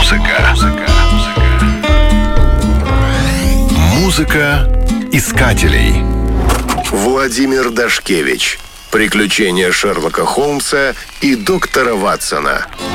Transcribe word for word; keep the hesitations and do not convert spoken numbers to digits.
Музыка. Музыка искателей. Владимир Дашкевич. Приключения Шерлока Холмса и доктора Ватсона.